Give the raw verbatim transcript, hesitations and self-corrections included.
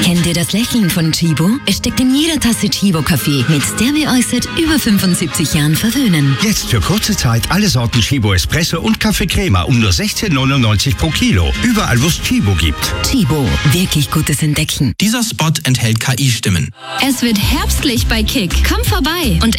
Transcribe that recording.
Kennt ihr das Lächeln von Chibo? Es steckt in jeder Tasse Chibo-Kaffee, mit der wir euch seit über fünfundsiebzig Jahren verwöhnen. Jetzt für kurze Zeit alle Sorten Chibo Espresso und Kaffee Crema um nur sechzehn neunundneunzig pro Kilo. Überall, wo es Chibo gibt. Chibo, wirklich gutes Entdecken. Dieser Spot enthält K I-Stimmen. Es wird herbstlich bei Kick. Komm vorbei und